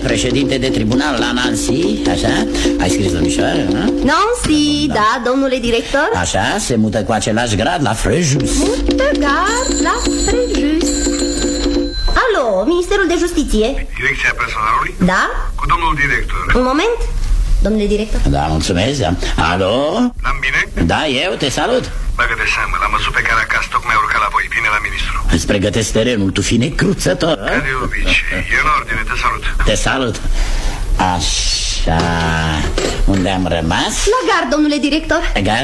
președinte de tribunal la Nancy, așa? Ai scris, domnișoară, nu? Nancy, da, domnule director. Așa, se mută cu același grad la Frejus. Mută grad la Frejus. Alo, Ministerul de Justiție. Direcția personalului? Da? Cu domnul director. Un moment, domnule director. Da, mulțumesc, da. Alo? L-am bine? Da, eu te salut. Bagă de seamă, l-am văzut pe Caracas, tocmai urcat la voi, bine la ministru. Îți pregătesc terenul, tu fi necruțător. Ca de obicei, e în ordine, te salut. Te salut. Așa, unde am rămas? La gard, domnule director.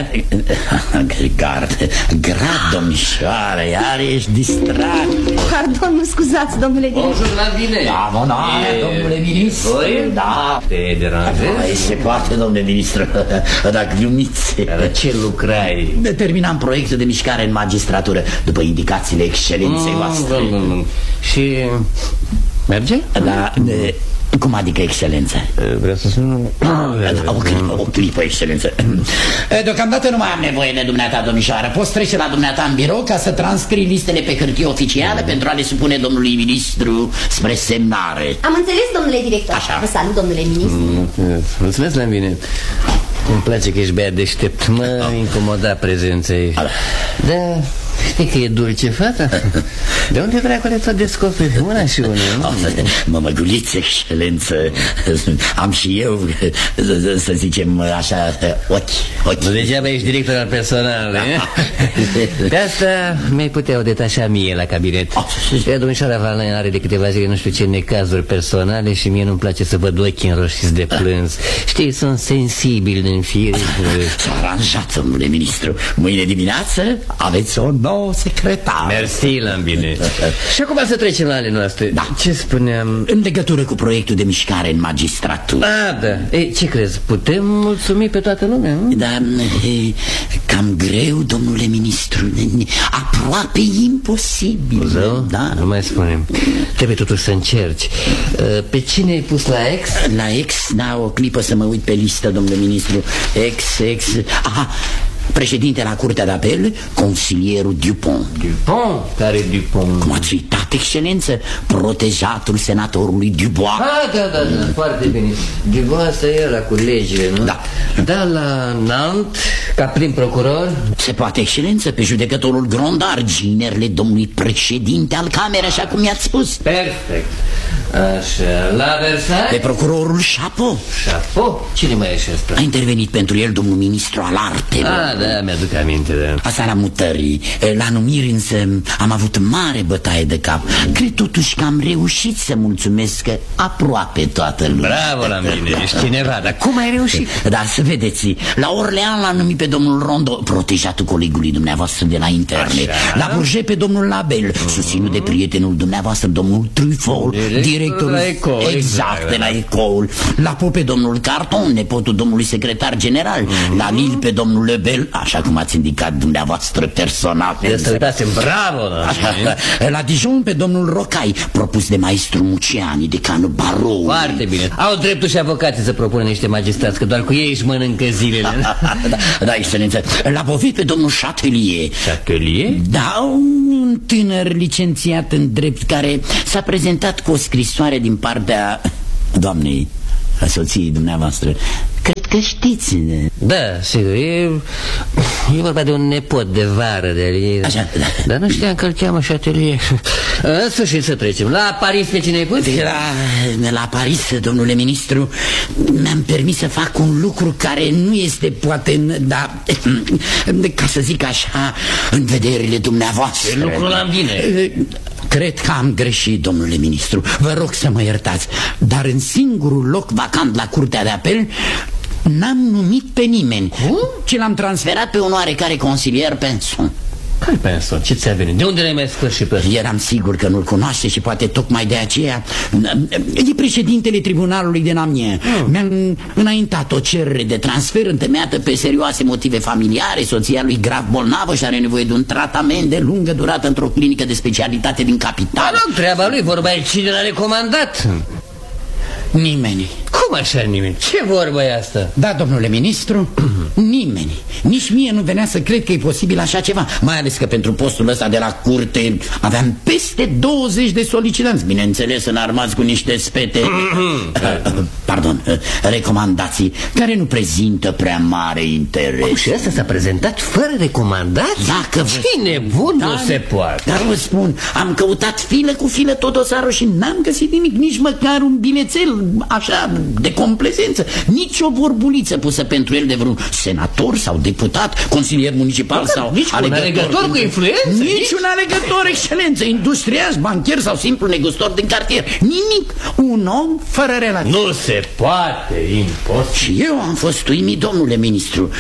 Grad, domnișoară, iar ești distrat. Pardon, mă scuzați, domnule director. Bonjour, la bine. Da, bună, domnule ministru. Voi? Da. Te deranjezi? Se poate, domnule ministru, dacă glumiți. Dar ce lucrai? Terminam proiectul de mișcare în magistratură, după indicațiile excelenței voastre. Și merge? Da, cum adică excelență? Vreau să spun... O clipă, excelență. Deocamdată nu mai am nevoie de dumneata, domnișoară. Poți trece la dumneata în birou ca să transcrii listele pe hârtie oficială pentru a le supune domnului ministru spre semnare. Am înțeles, domnule director. Așa. Vă salut, domnule ministru. Mulțumesc, la bine. Îmi place că ești băiat deștept. Mă incomoda prezența ei. Da, știi că e dulce fata? De unde dracule tot descoperi una și una? Mămăguliți, excelență. Am și eu, să zicem așa, ochi. Nu degeaba ești director al personalului. De asta mi-ai putea o detașa mie la cabinet. Domnișoara Valin are de câteva zile nu știu ce necazuri personale și mie nu-mi place să văd ochii înroșiți de plâns. Știi, sunt sensibil din fire. S-a aranjat, domnule ministru. Mâine dimineață aveți o nouă secretară. Mersi, Lambine. Și acum să trecem la ale noastre. Da. Ce spuneam? În legătură cu proiectul de mișcare în magistratură. Da. Ei, ce crezi? Putem mulțumi pe toată lumea, nu? Da, cam greu, domnule ministru. Aproape imposibil. Zău? Da. Nu mai spunem. Trebuie totuși să încerci. Pe cine ai pus la ex? La ex, da, o clipă să mă uit pe listă, domnule ministru. Ex. Aha, președinte la Curtea de Apel, consilierul Dupont. Dupont? Care Dupont? Cum ați uitat, excelență? Protejatul senatorului Dubois. Da, foarte bine. Dubois asta era cu legile, nu? Da. Da, la Nantes, ca prim procuror. Se poate, excelență, pe judecătorul Grondar, ginerele domnului președinte al camerei, așa cum mi-ați spus. Perfect. Așa, la Versailles? Pe procurorul Chapeau. Chapeau? Cine mai e și ăsta? A intervenit pentru el domnul ministru al artelor. Da, mi-aduc aminte, da. Asta la mutării. La numiri însă am avut mare bătaie de cap. Cred totuși că am reușit să mulțumesc aproape toată lumea. Bravo la mine, ești cineva, dar cum ai reușit? Da, să vedeți, la Orlean l-a numit pe domnul Rondo, protejatul colegului dumneavoastră de la interne. Așa. La Bourget pe domnul Label, susținut de prietenul dumneavoastră, domnul Truffaut, directorul la Ecole. Exact, de la Ecole. La Pau pe domnul Carton, nepotul domnului secretar general. La Lille pe domnul Lebel, așa cum ați indicat dumneavoastră personal. Să uitați, bravo! La Dijon pe domnul Rocai, propus de maestru Muciani, decanul Barou. Foarte bine. Au dreptul și avocații să propună niște magistrați, că doar cu ei își mănâncă zilele. Da, excelență. La Bovit pe domnul Chatelier. Chatelier? Da, un tânăr licențiat în drept care s-a prezentat cu o scrisoare din partea doamnei, a soției dumneavoastră. Cred că știți. Da, sigur, e vorba de un nepot de vară de ei. Așa, da. Dar nu știam că îl cheamă Chatelier. În sfârșit să trecem. La Paris pe cine ai pus? La Paris, domnule ministru, mi-am permis să fac un lucru care nu este poate, da, ca să zic așa, în vederile dumneavoastră. Ce lucru l-am bine. Cred că am greșit, domnule ministru. Vă rog să mă iertați. Dar în singurul loc vacant la Curtea de Apel n-am numit pe nimeni, ci l-am transferat pe un oarecare consilier Penson. Care Penson? Ce ți-a venit? De unde l-ai mai scos și pe ăsta? Eram sigur că nu-l cunoaște și poate tocmai de aceea e președintele tribunalului de Amiens. Mi-am înaintat o cerere de transfer întemeiată pe serioase motive familiare. Soția lui grav bolnavă și are nevoie de un tratament de lungă durată într-o clinică de specialitate din capitală. Nu, treaba lui, vorba e cine l-a recomandat. Nimeni. Cum așa nimeni? Ce vorba e asta? Da, domnule ministru, nimeni. Nici mie nu venea să cred că e posibil așa ceva. Mai ales că pentru postul ăsta de la curte aveam peste 20 de solicitanți, bineînțeles înarmați cu niște spete pardon, recomandații care nu prezintă prea mare interes. Și ăsta s-a prezentat fără recomandații? Dacă ce nebun, nu se poate. Dar vă spun, am căutat filă cu filă tot dosarul și n-am găsit nimic, nici măcar un bilețel așa de complezență, nici o vorbuliță pusă pentru el de vreun senator sau deputat, consilier municipal sau nici un alegător cu influență, nici un alegător, excelență, industriaș, bancher sau simplu negustor din cartier. Nimic. Un om fără relație. Nu se poate, imposibil. Și eu am fost uimit, domnule ministru.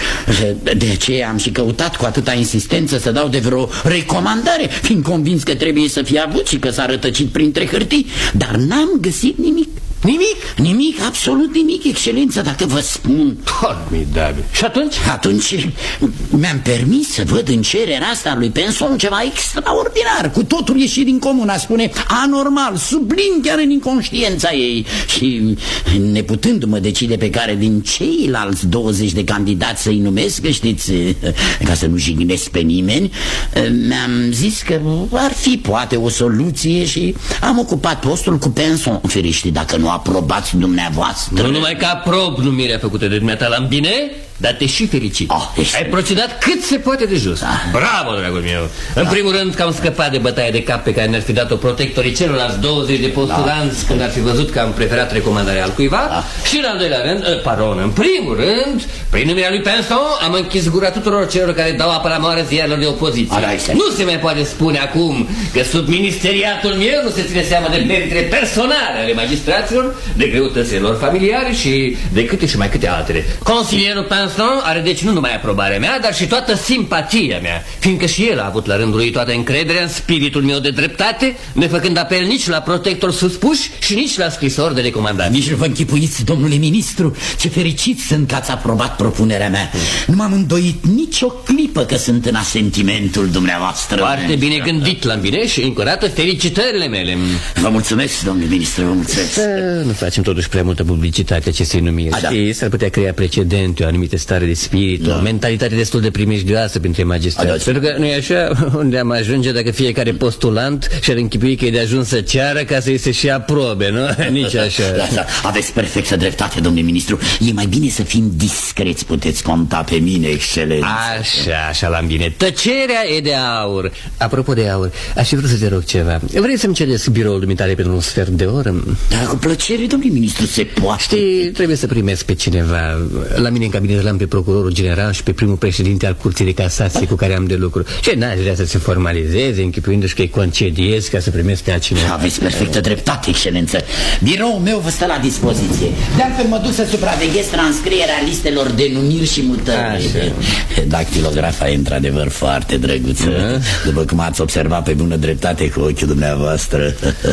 De aceea am și căutat cu atâta insistență să dau de vreo recomandare, fiind convins că trebuie să fie avut și că s-a rătăcit printre hârtii, dar n-am găsit nimic. Nimic? Nimic, absolut nimic, excelență, dacă vă spun. Formidabil. Și atunci? Atunci mi-am permis să văd în cererea asta lui Pinson ceva extraordinar, cu totul ieșit din comun, a spune anormal, sublin chiar în inconștiența ei. Și neputându-mă decide pe care din ceilalți 20 de candidați să-i numesc, știți, ca să nu jignesc pe nimeni, mi-am zis că ar fi poate o soluție și am ocupat postul cu Pinson, feriști dacă nu aprobați dumneavoastră. Nu numai că aprob numirea făcută de dumneata la bine, dar te și felicit. Ai procedat cât se poate de just. Bravo, dragul meu. În primul rând că am scăpat de bătaie de cap pe care ne-ar fi dat-o protectorii celorlalți 20 de postulanți când ar fi văzut că am preferat recomandarea al cuiva. Și în al doilea rând, în primul rând, prin numirea lui Pinson am închis gura tuturor celor care dau apă la moară ziarelor de opoziție. Nu se mai poate spune acum că sub ministeriatul meu nu se ține seama de meritele personale ale magistraților, de greutățile lor familiare și de câte și mai câte altele. Consilierul Pinson are deci nu numai aprobarea mea, dar și toată simpatia mea, fiindcă și el a avut la rândul lui toată încrederea în spiritul meu de dreptate, nefăcând apel nici la protector suspuși și nici la scrisori de recomandare. Nici nu vă închipuiți, domnule ministru, ce fericit sunt că ați aprobat propunerea mea. Nu m-am îndoit nicio clipă că sunt în asentimentul dumneavoastră. Foarte bine gândit, Lambine, și încă o dată felicitările mele. Vă mulțumesc, domnule ministru, vă mulțumesc. Să nu facem totuși prea multă publicitate acestei numiri. S-ar putea crea precedente, o anumită stare de spirit, o mentalitate destul de primejdioasă printre magistrați. Pentru că nu e așa, unde am ajunge dacă fiecare postulant și-ar închipui că e de ajuns să ceară ca să-i se și aprobe, nu? Nici așa. Aveți perfectă dreptate, domnule ministru. E mai bine să fim discreți, puteți conta pe mine, excelență. Așa, Lambine. Tăcerea e de aur. Apropo de aur, aș fi vrut să te rog ceva. Vrei să-mi cedezi biroul dumitale pentru un sfert de oră? Dar cu plăcere, domnule ministru, se poate. Știi, trebuie să primesc pe cineva. La mine în cabinet l-am pe procurorul general și pe primul președinte al Curții de Casație cu care am de lucru. Și n-aș vrea să se formalizeze, închipuindu-și că îi concediez ca să primesc pe altcineva. Aveți perfectă dreptate, excelență. Biroul meu vă stă la dispoziție. De altfel mă duc să supraveghez transcrierea listelor de numiri și mutări. Dactilografa e într-adevăr foarte drăguță. După cum ați observat pe bună dreptate cu ochiul dumneavoastră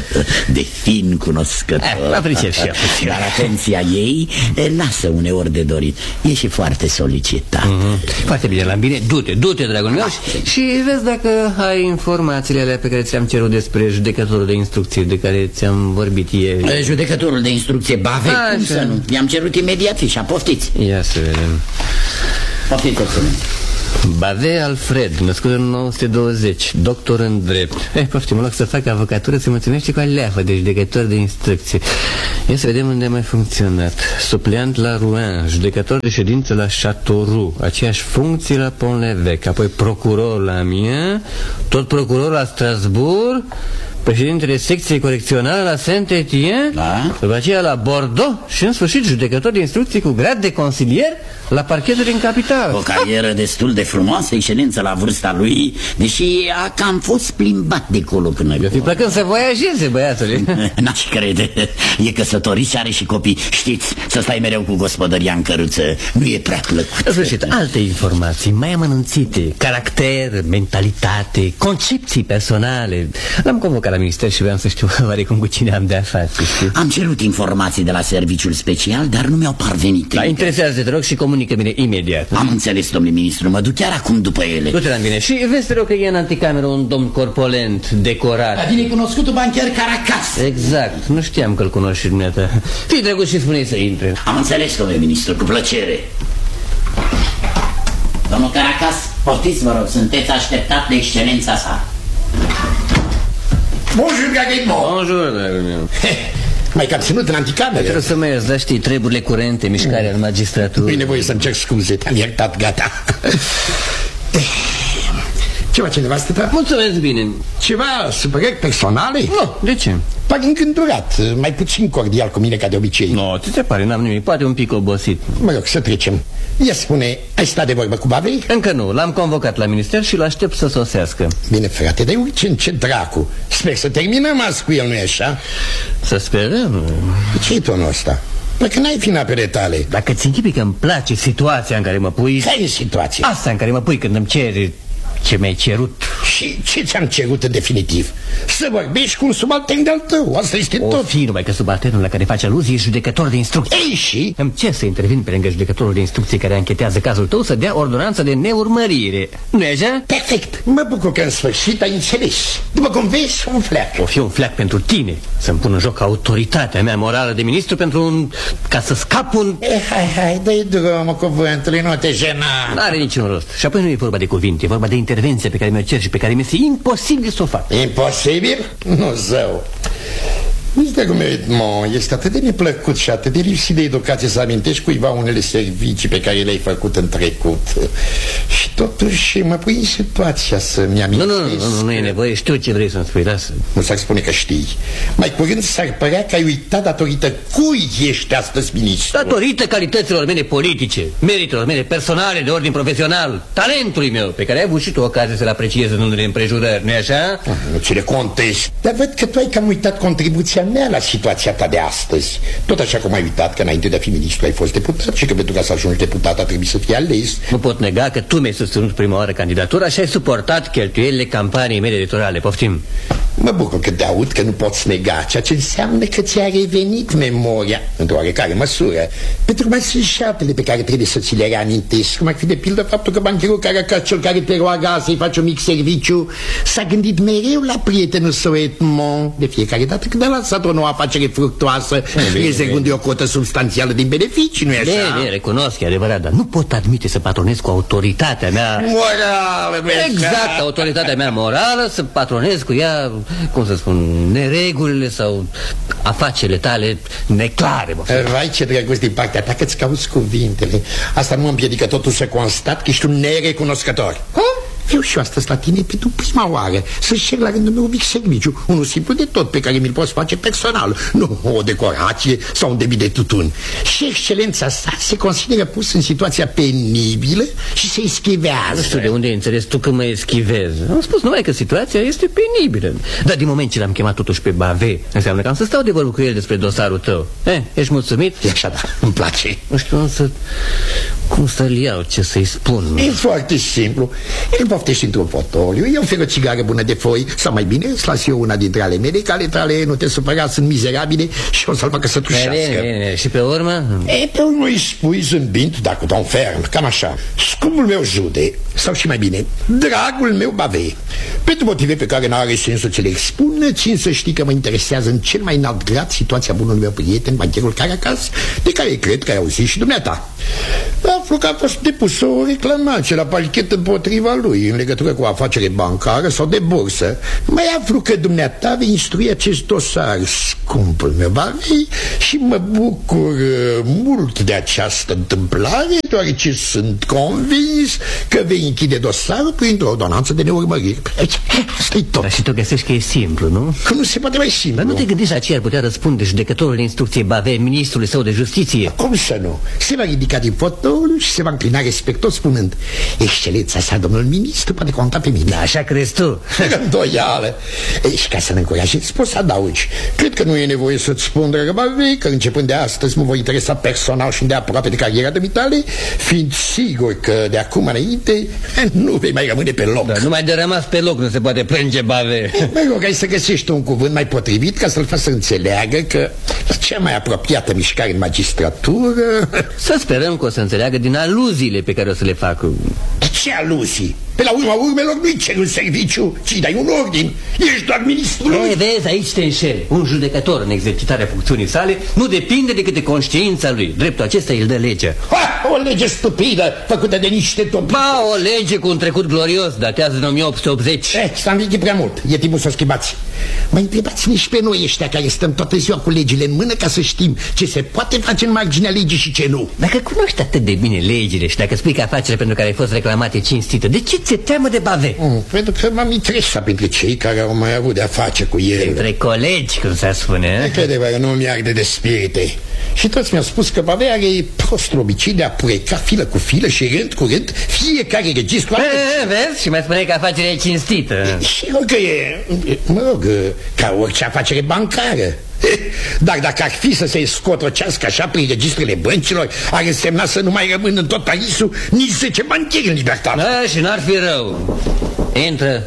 de fin cunoscător. Apreciez și eu. Dar atenția ei lasă uneori de dorit. E și foarte solicitat. Foarte bine, Lambine, du-te, dragul meu, și vezi dacă ai informațiile alea pe care ți-am cerut despre judecătorul de instrucție de care ți-am vorbit ieri. Judecătorul de instrucție Bave, cum să nu? I-am cerut imediat fișa, poftiți. Ia să vedem. Poftiți, excelență. Bave Alfred, născut în 1920, doctor în drept. Poftim, în loc să fac avocatură, se mulțumește cu aleafă de judecător de instrucție. Ia să vedem unde a mai funcționat. Supleant la Rouen, judecător de ședință la Châteauroux, aceeași funcție la Pont-l'Evêque, apoi procuror la Amiens, tot procuror la Strasbourg, președintele secției corecționale la Saint-Étienne, după aceea la Bordeaux și în sfârșit judecător de instrucție cu grad de consilier la parchetul din capitală. O carieră destul de frumoasă, excelență, la vârsta lui, deși a cam fost plimbat de colo până acolo. Eu fi plăcând să voiajeze, băiatule. N-aș crede. E căsătorit și are și copii. Știți, să stai mereu cu gospodăria în căruță nu e prea plăcut. În sfârșit, alte informații mai amănunțite: caracter, mentalitate, concepții personale. L-am convocat la minister și vreau să știu oarecum cu cine am de-a face, știi? Am cerut informații de la serviciul special, dar nu mi-au parvenit. Da, interesează, te rog, și comunică-mi imediat. Am înțeles, domnule ministru, mă duc chiar acum după ele. Du-te la bine. Și vezi, te rog, că e în anticameră un domn corpulent, decorat. La bine cunoscutul bancher Caracas. Exact, nu știam că-l cunoști și dumneata. Fii drăguț și spune-i să intre. Am înțeles, domnule ministru, cu plăcere. Domnul Caracas, poftiți, vă rog, sunteți așteptat de excelența sa. Bonjour, Gagheimon. Bonjour, dragul meu. Mai cam ținut în anticameră. Trebuie să mergi, dar știi, treburile curente, mișcarea în magistratură. Nu-i nevoie să-mi cer scuze, te-am iertat, gata. Ce face nevastă ta? Mulțumesc bine. Ceva supărări personale? Nu, de ce? Pag încânturat, mai puțin cordial cu mine ca de obicei. Nu, ți se pare, n-am nimic, poate un pic obosit. Mă rog, să trecem. Ia spune, ai stat de vorbă cu Bavei? Încă nu, l-am convocat la minister și l-aștept să sosească. Bine, frate, dar uite ce dracu. Sper să terminăm azi cu el, nu-i așa? Să sperăm. Ce-i tonul ăsta? Dacă n-ai fi în apele tale. Dacă ți închipui că îmi place situația în care mă pui... Care e situația? Asta în care mă pui când îmi ceri ce mi-ai cerut. Și ce ți-am cerut în definitiv? Să vorbești cu un subaltern de-al tău, asta este tot. O fi numai că subalternul la care face aluzie e judecător de instrucție. Ei, și? Îmi cer să intervin pe lângă judecătorul de instrucție care anchetează cazul tău să dea ordonanță de neurmărire. Nu-i așa? Perfect. Mă bucur că în sfârșit ai înțeles. După cum vezi, un fleac. O fi un fleac pentru tine. Să-mi pun în joc autoritatea mea morală de ministru pentru un... ca să scap un... Hai, dă-i drumul cuvântului, nu te jena. N-are niciun rost. Și apoi nu e vorba de cuvinte, e vorba de intervenție pe care mi-o cer și pe care mi-e imposibil să o fac. Imposibil? Nu, zău. Nici de cum Edmond, este atât de neplăcut și atât de lipsit de educație să amintești cuiva unele servicii pe care le-ai făcut în trecut. Și totuși mă pui în situația să-mi amintesc. Nu e nevoie, știu ce vrei să-mi spui, lasă. Nu s-ar spune că știi. Mai curând s-ar părea că ai uitat datorită cui ești astăzi ministru. Datorită calităților mele politice, meritelor mele personale de ordin profesional, talentului meu, pe care ai avut și tu ocazie să-l apreciezi în unele împrejurări, nu-i așa? Nu ți le contezi. Dar văd că tu ai cam uitat contribuția mea la situația ta de astăzi. Tot așa cum ai uitat că înainte de a fi ministru ai fost deputat și că pentru ca să ajungi deputat a trebuit să fii ales. Nu pot nega că tu mi-ai susținut prima oară candidatura și ai suportat cheltuielile campaniei mele electorale. Poftim. Mă bucur că te aud că nu poți nega, ceea ce înseamnă că ți-a revenit memoria, într-o oarecare măsură. Pentru că mai sunt și altele pe care trebuie să ți le reamintesc, cum ar fi de pildă faptul că bancherul Caracas, cel care te roagă să-i faci un mic serviciu, s-a gândit mereu la prietenul său Edmond. De fiecare dată când a lansat o nouă afacere fructuoasă, rezervându-i o cotă substanțială din beneficii, nu-i așa? Bine, recunosc, e adevărat, dar nu pot admite să patronez cu autoritatea mea morală. Exact, autoritatea mea morală, să patronez cu ea, cum să spun, neregulile sau afacerile tale neclare. Vai, ce drăguț din partea ta că-ți cauți cuvintele. Asta nu mă împiedică totuși să constat că ești un nerecunoscător. Eu și astăzi la tine pentru prima oară să-și cer la rândul meu un mic serviciu, unul simplu de tot pe care mi-l poți face personal, nu o decorație sau un debit de tutun. Și excelența sa se consideră pus în situația penibilă și se eschivează. Nu știu de unde ai înțeles tu că mă eschivez. Am spus numai că situația este penibilă. Dar din moment ce l-am chemat totuși pe Bave, înseamnă că am să stau de vorbă cu el despre dosarul tău. Ești mulțumit? E așa, da, îmi place. Nu știu însă cum să-l iau, ce să-i spun. E foarte simplu. El poftești într-un fotoliu, eu ofer o țigară bună de foi, sau mai bine îți las eu una dintre ale mele, că ale tale, nu te supăra, sunt mizerabile și o să-l facă să tușească. Și pe urmă? Pe urmă îi spui zâmbind, dacă dau ferm, cam așa: scumpul meu Jude, sau și mai bine, dragul meu Bave, pentru motive pe care n-are sens să ți le expun, țin să știi că mă interesează în cel mai înalt grad situația bunului meu prieten, bancherul Caracas, de care cred că ai auzit și dumneata. Aflu că a fost depusă o reclamație la parchet împotriva lui în legătură cu o afacere bancară sau de bursă. Mai aflu că dumneata vei instrui acest dosar, scumpul meu Bave, și mă bucur mult de această întâmplare, deoarece sunt convins că vei închide dosarul printr-o ordonanță de neurmărire. Asta-i tot. Dar și tu găsești că e simplu, nu? Că nu se poate mai simplu. Dar nu te gândești la ce ar putea răspunde judecătorul de instrucție Bave, ministrului său de justiție? Cum să nu? Se va ridica din fotoliu și se va înclina respectos spunând: excelența sa, domnul ministru, ministru poate conta pe mine. Da, așa crezi tu. Îndoială. Și ca să ne încurajezi, poți să adaugi. Cred că nu e nevoie să-ți spun, dragă Bavei, că începând de astăzi mă voi interesa personal și îndeaproape de cariera dumitale, fiind sigur că de acum înainte nu vei mai rămâne pe loc. Da, numai de rămas pe loc nu se poate plânge, Bave. Mă rog, ai să găsești un cuvânt mai potrivit ca să-l faci să înțeleagă că cea mai apropiată mișcare în magistratură... Să sperăm că o să înțeleagă din aluziile pe care o să le fac. Ce aluzii? Pe la urma urmelor nu-i cer un serviciu, ci dai un ordin. Ești doar ministrul. Vezi, aici te înșeli. Un judecător în exercitarea funcțiunii sale nu depinde decât de conștiința lui. Dreptul acesta îl dă legea. O lege stupidă, făcută de niște topi. Ba, o lege cu un trecut glorios, datează din 1880. S-a învechit prea mult, e timpul să o schimbați. Mă întrebați-ne și pe noi ăștia care stăm toată ziua cu legile în mână ca să știm ce se poate face în marginea legii și ce nu. Dacă cunoști atât de bine legile și dacă spui că afacerea pentru care ai fost reclamată e cinstită, de ce ți-e teamă de Bave? Pentru că m-am interesat printre cei care au mai avut de-a face cu el. Între colegi, cum s-ar spune. Crede-vă, nu mi-arde de spirite. Și toți mi-au spus că Bave are prostul obicei de a pureca filă cu filă și rând cu rând fiecare registru. Vezi? Și mai spune că afacerea e cinstită. Și rog că e, mă rog, ca orice afacere bancară. Dar dacă ar fi să se scotrocească așa prin registrele băncilor, ar însemna să nu mai rămân în tot Parisul nici 10 bancheri în libertate. Și n-ar fi rău. Intră.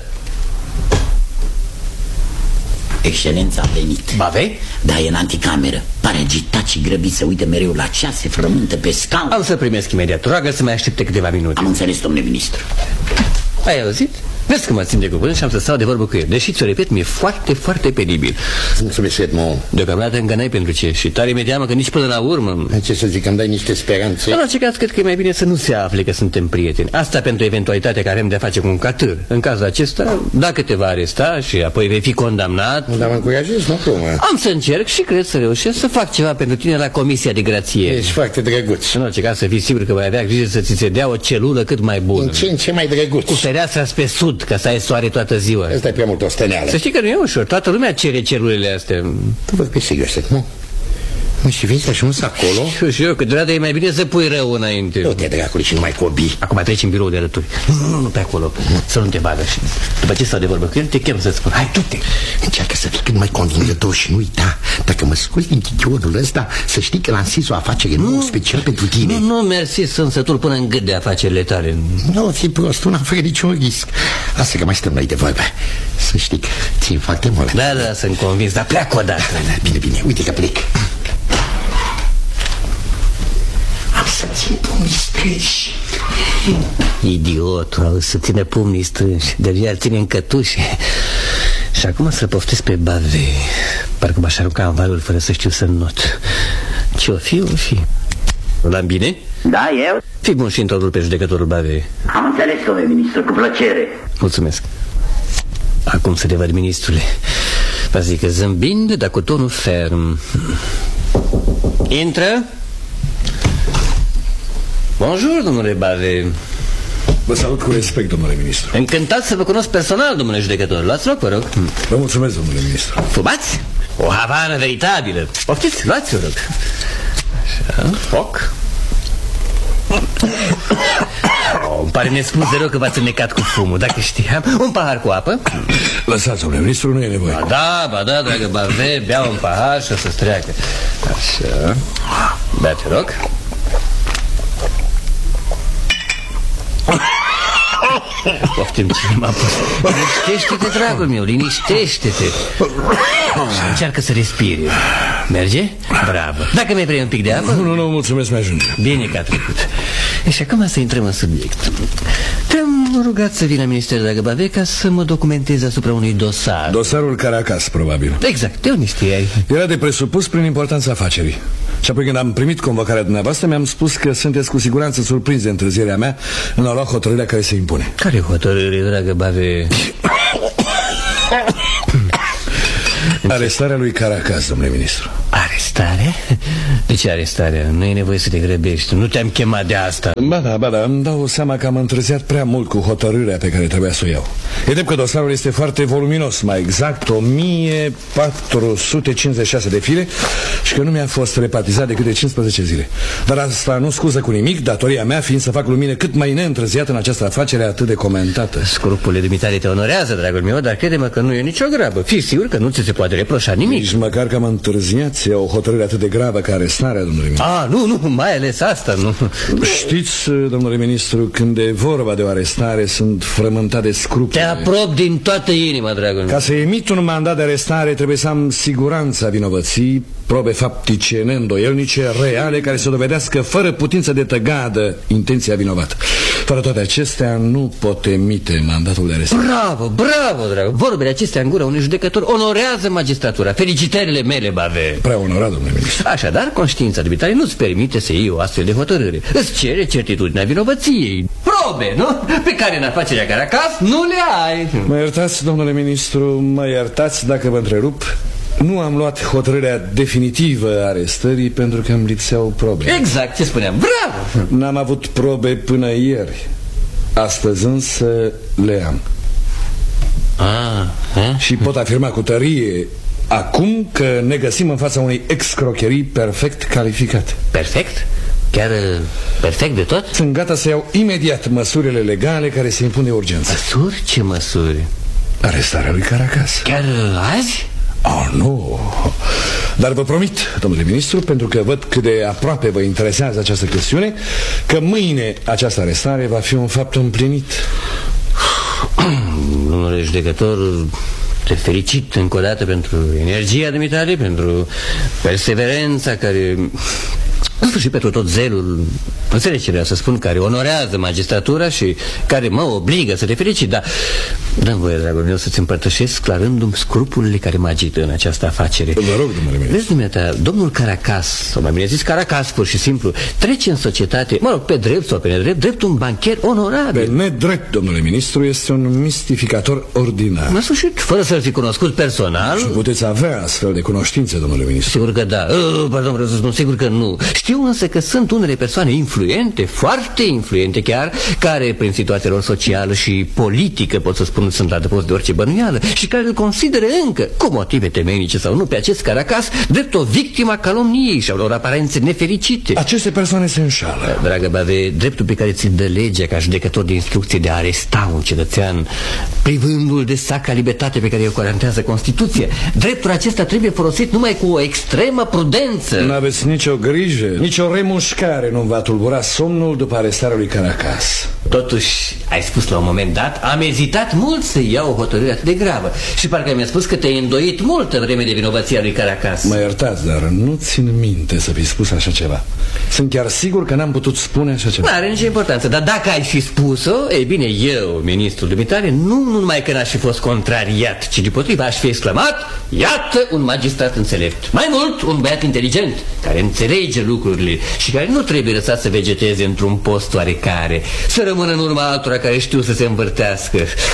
Excelența a venit. Bave? Da, e în anticameră. Pare agitat și grăbit, să uită mereu la ceas, se frământă pe scaun. Am să primesc imediat. Roagă să mai aștepte câteva minute. Am înțeles, domnule ministru. Ai auzit? Vezi că mă țin de cuvânt și am să stau de vorbă cu el. Deși ți-o repet, mi-e foarte, foarte penibil. Mulțumesc, Edmond. Deocamdată încă n-ai pentru ce. Și tare mi-e teamă că nici până la urmă. Ce să zic, îmi dai niște speranțe. În orice caz, cred că e mai bine să nu se afle că suntem prieteni. Asta pentru eventualitatea care avem de-a face cu un catâr. În cazul acesta, dacă te va aresta și apoi vei fi condamnat... Dar mă încurajez, nu cum? Am să încerc și cred să reușesc să fac ceva pentru tine la Comisia de Grație. Ești foarte drăguț. În orice caz, să fii sigur că vei avea grijă să ți se dea o celulă cât mai bună. În ce mai drăguț. Cu fereastra spre sud, ca să ai soare toată ziua. Asta e prea mult osteneală. Să știi că nu e ușor, toată lumea cere celulele astea. Tu văd pe serios, nu? Mă, și vezi ajuns acolo? Și eu, că deodată e mai bine să pui rău înainte. Nu te dracului și numai cobii. Acum treci în birou de alături. Nu pe acolo, să nu te bagă. Și după ce stau de vorbă cu el, te chem să-ți spun. Hai, du-te. Încearcă să fii cât mai convingător și nu uita. Dacă mă scoți din chichiorul ăsta, să știi că lansezi o afacere nouă special pentru tine. Nu, mersi, sunt sătul până în gât de afacerile tale. Nu, fi prost, nu am fără niciun risc. Lasă că mai stăm noi de vorbă. Să știi că țin foarte mult. Da, sunt convins, dar pleacă odată. Da, bine, uite că plec. Am să țin pumnii strânși. Idiotul, auzi, să ține pumnii strânși. De-abia îl ține în cătușe. Și acum să-l poftesc pe Bave. Parcă m-aș arunca în valuri fără să știu să not. Ce-o fi, o fi. L-am bine? Da, eu? Fii bun și introdu-l pe judecătorul Bave. Am înțeles, domnule ministru, cu plăcere. Mulțumesc. Acum să te văd, ministrule. Vă zic că zâmbind, dar cu tonul ferm. Intră. Bonjour, domnule Bave. Vă salut cu respect, domnule ministru. Încântat să vă cunosc personal, domnule judecător. Luați loc, vă rog. Vă mulțumesc, domnule ministru. Fumați? O havană veritabilă. Poftiți, luați, vă rog. Așa, foc. Îmi pare nespus de rău că v-ați înnecat cu fumul. Dacă știam, un pahar cu apă. Lăsați, domnule ministru, nu e nevoie. Ba da, dragă Bave, bea un pahar și o să-ți treacă. Așa. Bea, te rog. Poftim, ce m-a pus. Liniștește-te, dragul meu, liniștește-te. Și încearcă să respiri. Merge? Bravo. Dacă mi-ai vrei un pic de apă? Nu, mulțumesc, mi-ajunge. Bine că a trecut. Și acum să intrăm în subiect. Te-am rugat să vin la Ministerul de Bave ca să mă documentez asupra unui dosar. Dosarul Caracas, probabil. Exact, de unde știai? Era de presupus prin importanța afacerii. Și apoi când am primit convocarea dumneavoastră, mi-am spus că sunteți cu siguranță surprins de întârzierea mea în a lua hotărârea care se impune. Care hotărâre, dragă Bave? Arestarea lui Caracas, domnule ministru. Arestare? De ce arestare? Nu e nevoie să te grăbești. Nu te-am chemat de asta. Ba da, îmi dau seama că am întârziat prea mult cu hotărârea pe care trebuia să o iau. E drept că dosarul este foarte voluminos, mai exact 1456 de fire, și că nu mi-a fost repartizat decât de 15 zile. Dar asta nu scuză cu nimic, datoria mea fiind să fac lumină cât mai neîntârziat în această afacere atât de comentată. Scrupulele dumitale te onorează, dragul meu, dar crede-mă că nu e nicio grabă. Fii sigur că nu ți se poate reproșa nimic. Nici măcar că am întârziat să iau o hotărâre atât de gravă ca arestarea, domnule ministru. Nu, mai ales asta, nu. Știți, domnule ministru, când e vorba de o arestare, sunt frământat de scrupule. Te aprob din toată inima, dragul meu. Ca să emit un mandat de arestare trebuie să am siguranța vinovății, probe faptice neîndoielnice, reale, care să dovedească fără putință de tăgadă intenția vinovată. Fără toate acestea nu pot emite mandatul de arestare. Bravo, dragul. Vorbele acestea în gura unui judecător onorează magistratura. Felicitările mele, Bave. Prea onorat, domnule ministru. Așadar, conștiința dumitale nu-ți permite să iei o astfel de hotărâre. Îți cere certitudinea vinovăției. Probe, nu? Pe care în afacerea Caracas nu le ai. Mă iertați, domnule ministru, mă iertați dacă vă întrerup. Nu am luat hotărârea definitivă a arestării pentru că îmi lipseau probe. Exact ce spuneam, bravo! N-am avut probe până ieri. Astăzi însă le am. Și pot afirma cu tărie acum că ne găsim în fața unei excrocherii perfect calificate. Perfect? Chiar perfect de tot? Sunt gata să iau imediat măsurile legale care se impun de urgență. Măsuri? Ce măsuri? Arestarea lui Caracas. Chiar azi? Nu. Dar vă promit, domnule ministru, pentru că văd cât de aproape vă interesează această chestiune, că mâine această arestare va fi un fapt împlinit. Domnule judecător, te felicit încă o dată pentru energia dumitale, pentru perseverența care... În sfârșit, pentru tot zelul, înțelegi ce vreau să spun, care onorează magistratura și care mă obligă să te felicit. Dar dă-mi voie, dragul meu, să-ți împărtășesc clarându-mi scrupulele care mă agită în această afacere. Vă rog, domnule ministru. Vezi, dumneata, domnul Caracas, sau mai bine zis Caracas, pur și simplu, trece în societate, mă rog, pe drept sau pe nedrept, drept un bancher onorabil. Pe nedrept, domnule ministru, este un mistificator ordinar. În sfârșit, fără să-l fi cunoscut personal. Și puteți avea astfel de cunoștințe, domnule ministru. Sigur că da. Pardon, vreau să spun, sigur că nu. Știu însă că sunt unele persoane influente, foarte influente chiar, care prin situația lor socială și politică, pot să spun, sunt adăpost de orice bănuială și care îl consideră încă, cu motive temeinice sau nu, pe acest Caracas drept o victimă a calomniei și a lor aparențe nefericite. Aceste persoane se înșală. Dragă Bave, dreptul pe care ți-l dă legea ca judecător de instrucție de a aresta un cetățean, privându-l de sacra libertate pe care o garantează Constituția, dreptul acesta trebuie folosit numai cu o extremă prudență. Nu aveți nicio grijă, nicio remușcare nu va tulbura somnul după arestarea lui Caracas. Totuși, ai spus la un moment dat, am ezitat mult să iau o hotărâre atât de gravă. Și parcă mi-a spus că te-ai îndoit multă vreme de vinovăția lui Caracas. Mă iertați, dar nu țin minte să fi spus așa ceva. Sunt chiar sigur că n-am putut spune așa ceva. N-are nicio importanță, dar dacă ai fi spus-o, ei bine, eu, ministrul dumitare, nu numai că n-aș fi fost contrariat, ci deopotrivă aș fi exclamat: iată un magistrat înțelept. Mai mult, un băiat inteligent, care înțelege lucrurile și care nu trebuie lăsat să vegeteze într-un post oarecare, să rămână în urma altora care știu să se învârtească.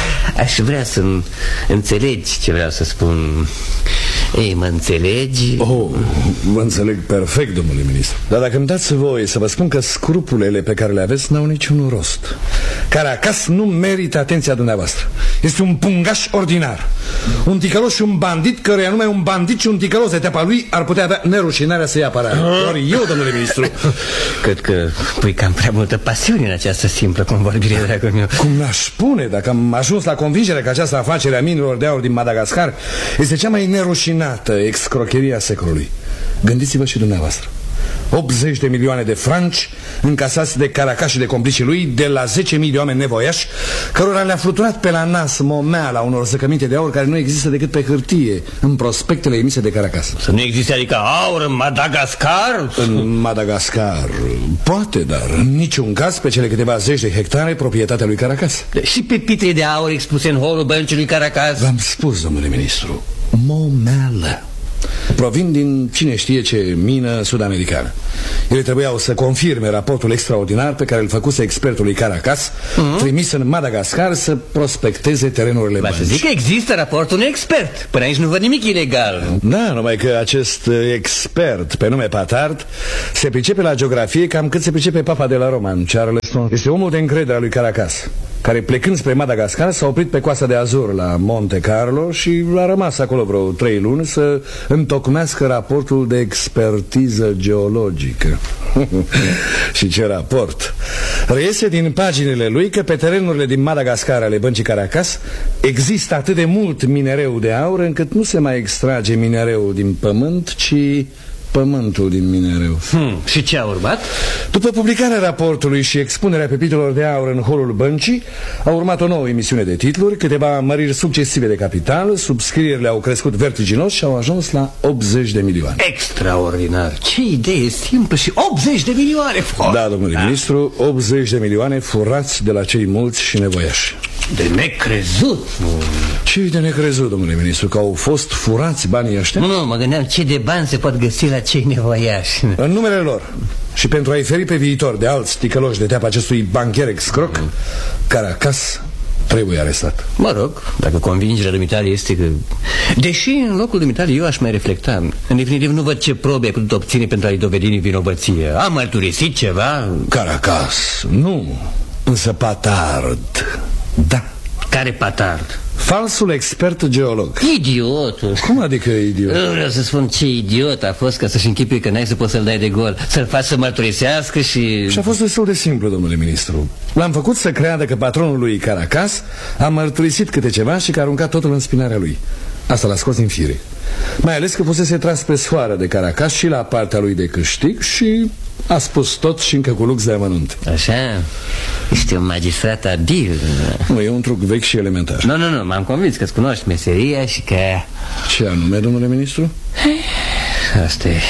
Aș vrea să înțelegi ce vreau să spun. Ei, mă înțelegi? Vă înțeleg perfect, domnule ministru. Dar dacă îmi dați voie să vă spun că scrupulele pe care le aveți n-au niciun rost. Caracas nu merită atenția dumneavoastră. Este un pungaș ordinar, un ticălos și un bandit, căruia numai un bandit și un ticălos de teapa lui ar putea avea nerușinarea să ia apărare. Doar eu, domnule ministru. Cred că pui cam prea multă pasiune în această simplă convorbire, dragul meu. Cum n-aș spune, dacă am ajuns la convingere că această afacere a minelor de aur din Madagascar este cea mai nerușinată excrocherie a secolului. Gândiți-vă și dumneavoastră. 80 de milioane de franci încasați de Caracas și de complicii lui de la 10.000 de oameni nevoiași, cărora le-a fluturat pe la nas momeala unor zăcăminte de aur care nu există decât pe hârtie în prospectele emise de Caracas. Să nu existe adică aur în Madagascar? În Madagascar poate, dar în niciun caz pe cele câteva zeci de hectare proprietatea lui Caracas. Și pe pitre de aur expuse în holul băncii lui Caracas? V-am spus, domnule ministru, momeală. Provin din cine știe ce mină sud-americană. Ele trebuiau să confirme raportul extraordinar pe care îl făcuse expertului Caracas, trimis în Madagascar să prospecteze terenurile băncii. Zic că există raportul unui expert. Până aici nu văd nimic ilegal. Da, numai că acest expert pe nume Patard se pricepe la geografie cam cât se pricepe Papa de la Roman, Charleston. Este omul de încredere al lui Caracas, care plecând spre Madagascar s-a oprit pe coasta de Azur la Monte Carlo și a rămas acolo vreo 3 luni să întocmească raportul de expertiză geologică. Și ce raport! Reiese din paginile lui că pe terenurile din Madagascar ale băncii Caracas există atât de mult minereu de aur încât nu se mai extrage minereul din pământ, ci pământul din minereu. Și ce a urmat? După publicarea raportului și expunerea pepitelor de aur în holul băncii, a urmat o nouă emisiune de titluri, câteva măriri succesive de capital, subscrierile au crescut vertiginos și au ajuns la 80 de milioane. Extraordinar! Ce idee simplă și 80 de milioane! Da, domnule ministru, 80 de milioane furați de la cei mulți și nevoiași. De necrezut! Ce de necrezut, domnule ministru, că au fost furați banii ăștia? Nu, mă gândeam ce de bani se pot găsi la cei nevoiași. În numele lor și pentru a-i feri pe viitor de alți ticăloși de teapa acestui bancher excroc, Caracas trebuie arestat. Mă rog, dacă convingerea dumitale este că... Deși în locul dumitale eu aș mai reflecta. În definitiv nu văd ce probe ai putut obține pentru a-i dovedi nevinovăție. Am mărturisit ceva? Caracas, nu. Însă Patard, da. Care Patard? Falsul expert geolog. Idiotul. Cum adică idiot? Nu vreau să spun ce idiot a fost ca să-și închipui că n-ai să poți să-l dai de gol. Să-l faci să mărturisească și... Și a fost destul de simplu, domnule ministru. L-am făcut să creadă că patronul lui Caracas a mărturisit câte ceva și că a aruncat totul în spinarea lui. Asta l-a scos din fire. Mai ales că fusese tras pe sfoară de Caracas și la partea lui de câștig și a spus tot și încă cu lux de amănunt. Așa? Ești un magistrat abil. Nu, e un truc vechi și elementar. Nu, m-am convins că-ți cunoști meseria și că... Ce anume, domnule ministru? Asta e...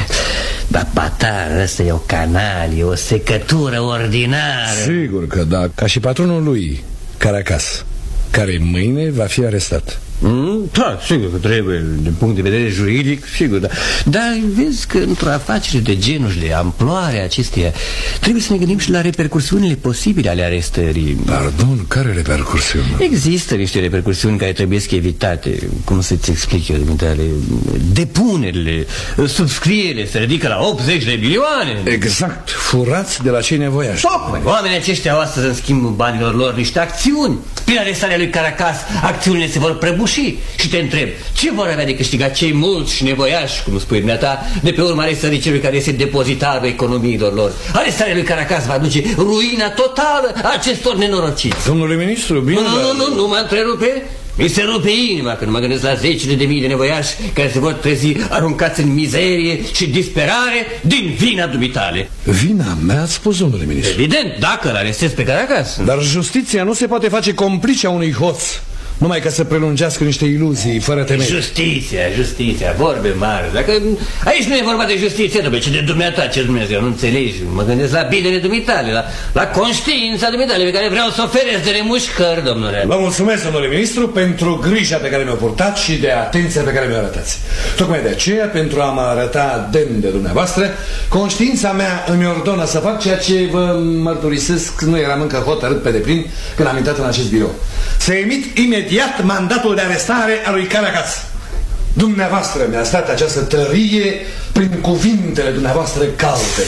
Ba, Patard, ăsta e o canalie, o secătură ordinară. Sigur că da, ca și patronul lui, Caracas, care mâine va fi arestat. Da, sigur că trebuie, din punct de vedere juridic, sigur, da. Dar vezi că într-o afacere de genul și de amploare acesteia trebuie să ne gândim și la repercursiunile posibile ale arestării. Pardon, care repercursiuni? Există niște repercursiuni care trebuie să evitate. Cum să-ți explic eu, dumitale? Depunerile, subscrierile se ridică la 80 de milioane. Exact, furați de la cei nevoiași. Tocmai. Oamenii aceștia au astăzi în schimbul banilor lor niște acțiuni. Prin arestarea lui Caracas, acțiunile se vor prăbuși. Și te întreb, ce vor avea de câștigat cei mulți și nevoiași, cum spui dumneata, de pe urma arestării celui care este depozitarul economiilor lor? Arestarea lui Caracas va duce ruina totală a acestor nenorociți. Domnule ministru, bine... Nu mă întrerupe. Mi se rupe inima când mă gândesc la zecile de mii de nevoiași care se vor trezi aruncați în mizerie și disperare din vina dumitale. Vina mea, ați spus, domnule ministru? Evident, dacă îl arestez pe Caracas. Dar justiția nu se poate face complice a unui hoț, numai ca să prelungească niște iluzii fără temei. Justiția, vorbe mari. Dacă aici nu e vorba de justiție, ci de dumneata, ce Dumnezeu, nu înțelegi. Mă gândesc la binele dumitale, la conștiința dumitale pe care vreau să o oferesc de remușcări, domnule. Vă mulțumesc, domnule ministru, pentru grija pe care mi-o purtați și de atenția pe care mi-o arătați. Tocmai de aceea, pentru a mă arăta demn de dumneavoastră, conștiința mea îmi ordonă să fac ceea ce vă mărturisesc, nu eram încă hotărât pe deplin când am intrat în acest birou. Să emit imediat mandatul de arestare a lui Caracas. Dumneavoastră mi-ați dat această tărie prin cuvintele dumneavoastră calde.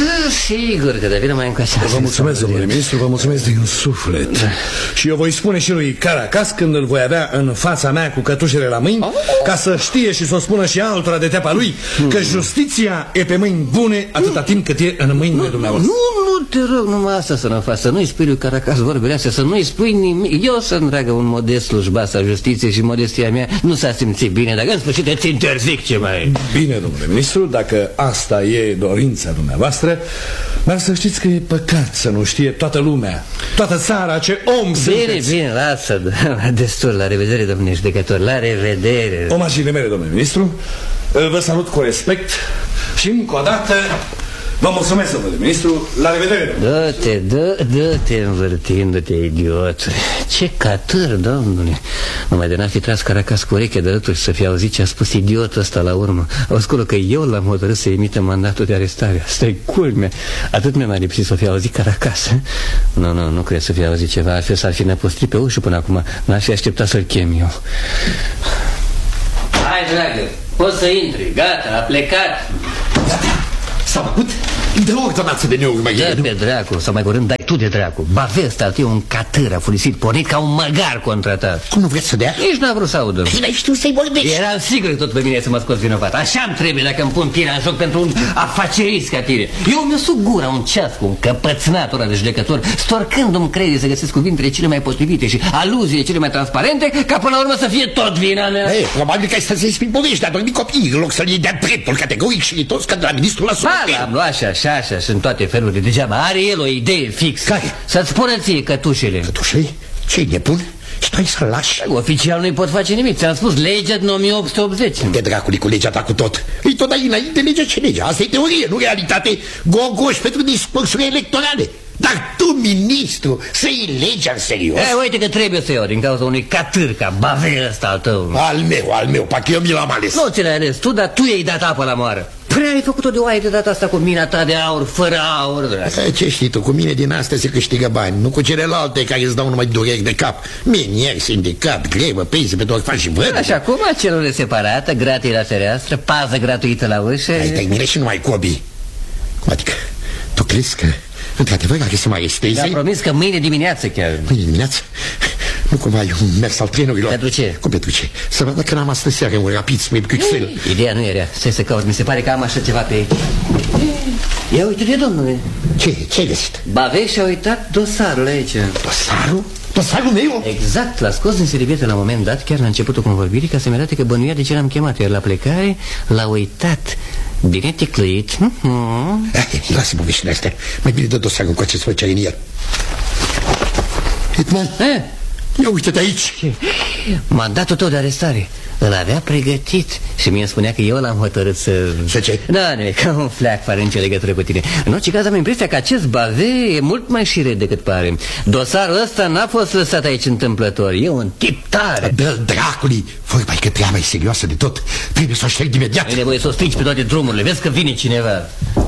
Sigur că devine mai încă așa. Vă mulțumesc, domnule ministru, vă mulțumesc din suflet. Și eu voi spune și lui Caracas când îl voi avea în fața mea cu cătușele la mâini, ca să știe și să o spună și altora de teapa lui, că justiția e pe mâini bune atâta timp cât e în mâinile dumneavoastră. Nu, te rog, numai asta să nu faci, să nu-i spui lui Caracas vorbele astea, să nu-i spui nimic. Eu să-mi tragă un modest slujbas al justiției și modestia mea nu s-a simțit bine, dacă în sfârșit îți interzic ce mai... Bine, domnule ministru, dacă asta e dorința dumneavoastră, dar să știți că e păcat să nu știe toată lumea, toată țara, ce om sunteți. Bine, lasă, destul, la revedere, domnule judecător, la revedere. Omagiile mele, domnule ministru, vă salut cu respect și încă o dată Vă mulțumesc, domnule ministru. La revedere. Dă-te învârtindu-te, idiot. Ce catâr, domnule. Numai de n-ar fi tras Caracas cu ureche de rături și să fi auzit ce a spus idiotul ăsta la urmă. Auzi că eu l-am hotărât să emită mandatul de arestare. Asta-i culmea. Atât mi-a mai lipsit să fi auzit Caracas. Nu cred să fi auzit ceva. Altfel s-ar fi năpostrit pe ușă până acum. N-aș fi așteptat să-l chem eu. Hai, dragă, poți să intri. Gata, a plecat. S-a făcut? De ordonanță de neurmărire. Dă pe dracu, sau mai curând dai tu de dracu. Bave ăsta e un catâr, a furisit, pornit ca un măgar contratat. Cum nu vreți să dea? Nici n-a vrut să audă. N-ai știut să-i vorbești. Eram sigur că tot pe mine să mă scos vinovat. Așa-mi trebuie dacă îmi pun pielea în joc pentru un afacerist ca tine. Eu mi-o suc gura un ceas cu un căpățânat ăla de judecător, storcându-mi crede să găsesc cuvintele cele mai potrivite și aluziile cele mai transparente, ca până la urmă să fie tot vina mea. Ei, probabil că ai să se povești, dar dormi copiii, în loc să-l iei de-a dreptul categoric și toți ca de la ministrul la subiect. Am luat așa, sunt toate felurile. Degeaba are el o idee fix. Care? Să-ți spună ție cătușele. Cătușele? Ce-i nebun? Și tu ai să-l lași? Oficial nu-i pot face nimic. Ți-am spus, legea din 1880. De dracului cu legea ta cu tot. Îi tot ai înainte legea ce legea. Asta e teorie, nu realitate. Gogoși pentru discursuri electorale. Dar tu, ministru, să iei legea în serios? Uite că trebuie să iau din cauza unui catâr ca Bave ăsta al tău. Al meu, parcă eu mi l-am ales. Nu ți l-ai ales tu, dar tu i-ai dat apă la moară. Prea ai făcut-o de oaie de data asta cu mina ta de aur, fără aur, drag. Ce știi tu, cu mine din astea se câștigă bani, nu cu celelalte care îți dau numai dureri de cap. Minieri, sindicat, grevă, pensie pentru orfani și văd. Așa, cum celule separată, gratii la fereastră, pază gratuită la ușă. Ai terminat și numai cobii. Adică, tu crezi că într-adevăr are să mă arestezi? Dar promis că mâine dimineață chiar. Mâine dimineață? Nu cumva ai un mers al trenurilor? Pentru ce? Cum pentru ce? Să văd dacă n-am astă seară un rapid spre Bruxelles. Ideea nu e rea. Stai să caut, mi se pare că am așa ceva pe aici. Ia uite-te, domnule. Ce-ai găsit? Bave și-a uitat dosarul aici. Dosarul? Dosarul meu? Exact, l-a scos din servietă la un moment dat, chiar la începutul convorbirii, ca să-mi arate că bănuia de ce l-am chemat. Iar la plecare l-a uitat. Bine ticluit. Lasă poveștile astea. Mai bine dă dosarul încoace să făcea în el. Hitman? Ia uite-te aici. Mandatul tău de arestare. Îl avea pregătit și mie îmi spunea că eu l-am hotărât să... Să ce? Da, nu, ca un fleac fără nicio legătură cu tine. În orice caz am impresia că acest Bave e mult mai șiret decât pare. Dosarul ăsta n-a fost lăsat aici întâmplător. E un tip tare. Dă-l dracului. Vorba-i că treaba e serioasă de tot. Trebuie să o șterg imediat. Nu e nevoie să o strici pe toate drumurile. Vezi că vine cineva.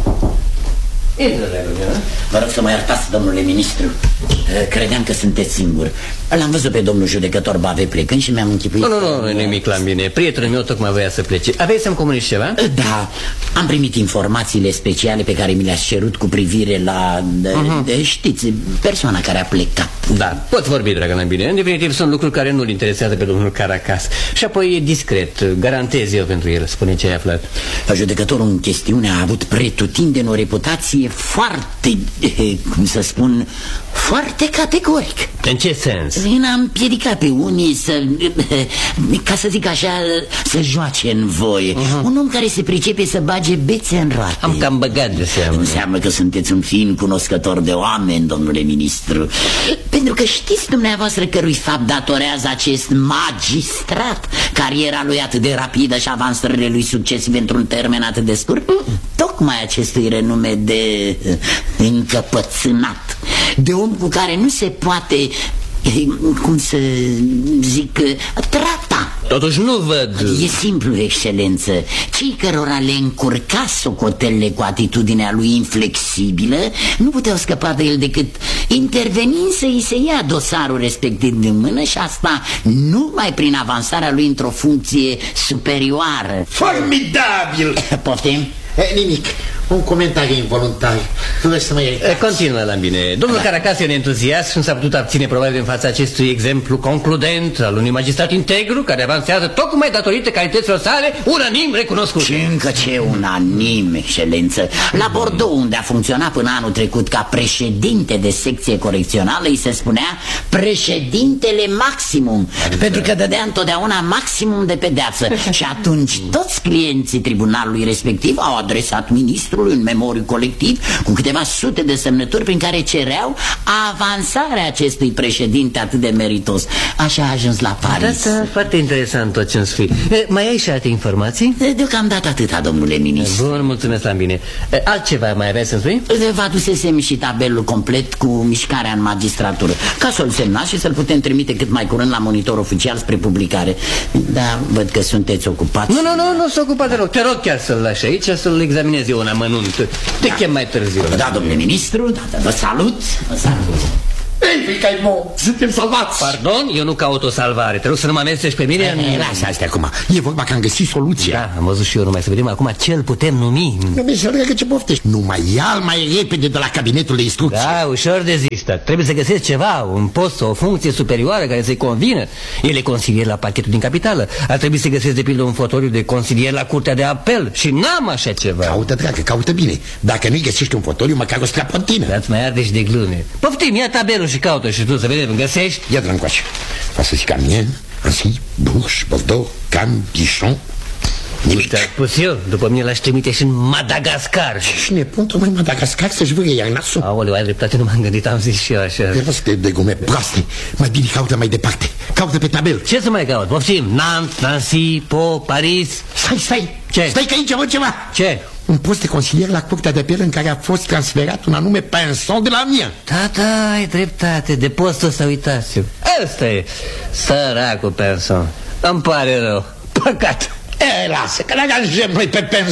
Vă rog să mă iertați, domnule ministru. Credeam că sunteți singur. L-am văzut pe domnul judecător Bave plecând și mi-am închipuit. Nu, nimic la mine. Prietenul meu tocmai voia să plece. Aveai să-mi comunici ceva? Da, am primit informațiile speciale pe care mi le-ați cerut cu privire la, știți, persoana care a plecat. Da, pot vorbi, dragă la bine. În definitiv sunt lucruri care nu-l interesează pe domnul Caracas. Și apoi e discret, garantez eu pentru el. Spune ce ai aflat. Judecătorul în chestiune a avut pretutindeni o reputație foarte, cum să spun, foarte categoric. În ce sens? A împiedicat pe unii să, ca să zic așa, să joace în voie. Un om care se pricepe să bage bețe în roate. Am cam băgat de seamă. Înseamnă că sunteți un fin cunoscător de oameni, domnule ministru. Pentru că știți dumneavoastră cărui fapt datorează acest magistrat, cariera lui atât de rapidă și avansările lui succesive într-un termen atât de scurt? Tocmai acestui renume de încăpățânat, de om cu care nu se poate, cum să zic, trata. Totuși nu văd. E simplu, excelență. Cei cărora le încurca socotelele cu atitudinea lui inflexibilă nu puteau scăpa de el decât intervenind să îi se ia dosarul respectiv din mână, și asta numai prin avansarea lui într-o funcție superioară. Formidabil! Poftim? Nimic. Un comentariu involuntar. Tu vrei să mă iertați? Continuă la bine. Domnul Caracas e un entuziast și nu s-a putut abține probabil în fața acestui exemplu concludent al unui magistrat integru care avansează tocmai datorită calităților sale unanim recunoscute. Și încă ce unanim, excelență. La Bordeaux, unde a funcționat până anul trecut ca președinte de secție corecțională, îi se spunea președintele maximum, pentru că dădea întotdeauna maximum de pedeapsă. Și atunci toți clienții tribunalului respectiv au adresat ministrului ministrului un memoriu colectiv cu câteva sute de semnături prin care cereau avansarea acestui președinte atât de meritos. Așa a ajuns la Paris. Da, foarte interesant tot ce-mi spui. Mai ai și alte informații? Deocamdată atâta, domnule ministru. Bun, mulțumesc, la bine. Altceva mai aveai să-mi spui? Vă adusesem și tabelul complet cu mișcarea în magistratură, ca să-l semnați și să-l putem trimite cât mai curând la monitor oficial spre publicare. Da, văd că sunteți ocupați. Nu s-a ocupat deloc. Te rog chiar să-l lași aici, să-l examinez eu în amănunt. Te chem mai târziu. Da, domnule ministru, vă salut. Vă salut. Ei, frica-i mo, suntem salvați. Pardon? Eu nu caut o salvare. Te rog să nu mă amestești pe mine. Lasă astea acum. E vorba că am găsit soluția. Da, am văzut și eu, numai să vedem acum ce-l putem numi. Nu mi se că ce poftești. Numai ia-l mai repede de la cabinetul de instrucție. Da, ușor de zis. Trebuie să găsesc ceva, un post sau o funcție superioară care să-i convină. El e consilier la parchetul din capitală. Ar trebui să găsesc de pildă un fotoliu de consilier la curtea de apel. Și n-am așa ceva. Caută, dragă, caută bine. Dacă nu-i găsești un fotoliu, măcar o strapontină. Dați mai arde și de glume. Poftim, ia tabelul și caută și tu să vedem, găsești? Ia-te încoace. Față și Camien, Annecy, Bourges, Bordeaux, Cannes, Dijon. Nimic. Te-am pus eu, după mine l-aș trimite și în Madagascar. Și nepun, tocmai Madagascar să-și vârie iar nasul. Aoleu, ai dreptate, nu m-am gândit, am zis și eu așa. De gume proaste. Mai bine caută mai departe. Caută pe tabel. Ce să mai caut? Poftim, Nantes, Nancy, Po, Paris. Stai. Ce? Stai că aici văd ceva. Ce? Un post de consilier la curtea de apel în care a fost transferat un anume Pinson de la mine. Da, ai dreptate, de postul ăsta uitasem. Ăsta e, săracul Pinson. Îmi pare rău, păcat. Lasă, că ne angajăm noi pe Pinson.